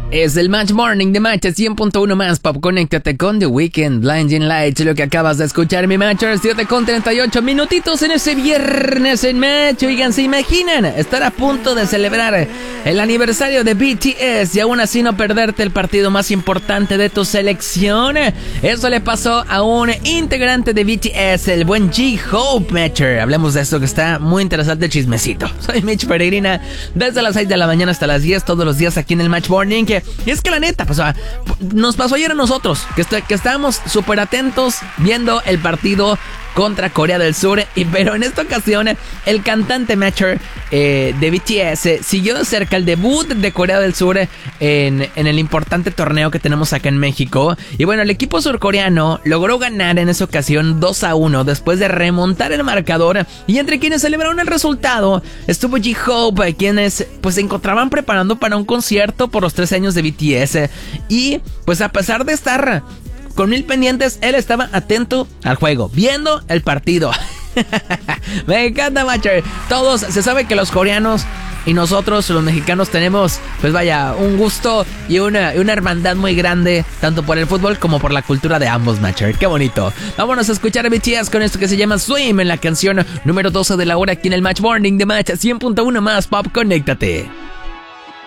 Es el Match Morning de Match 100.1 más Pop. Conéctate con The Weeknd, Blinding Lights, lo que acabas de escuchar, mi Matchers. 7:38 minutitos en ese viernes en Match. Oigan, ¿se imaginan estar a punto de celebrar el aniversario de BTS y aún así no perderte el partido más importante de tu selección? Eso le pasó a un integrante de BTS, el buen J-Hope, Matcher. Hablemos de esto que está muy interesante, el chismecito. Soy Mitch Peregrina, desde las 6 de la mañana hasta las 10, todos los días aquí en el Match Morning. Y es que la neta, pues, nos pasó ayer a nosotros, que estábamos súper atentos viendo el partido contra Corea del Sur, pero en esta ocasión el cantante Matcher de BTS siguió de cerca el debut de Corea del Sur en el importante torneo que tenemos acá en México. Y bueno, el equipo surcoreano logró ganar en esa ocasión 2-1 después de remontar el marcador, y entre quienes celebraron el resultado estuvo J-Hope, quienes pues se encontraban preparando para un concierto por los 13 años de BTS. Y pues a pesar de estar con 1000 pendientes, él estaba atento al juego, viendo el partido. Me encanta, Matcher. Todos, se sabe que los coreanos y nosotros, los mexicanos, tenemos, pues vaya, un gusto y una hermandad muy grande, tanto por el fútbol como por la cultura de ambos, Matcher. Qué bonito. Vámonos a escuchar a BTS con esto que se llama Swim, en la canción número 12 de la hora aquí en el Match Morning de Match 100.1 más Pop. Conéctate.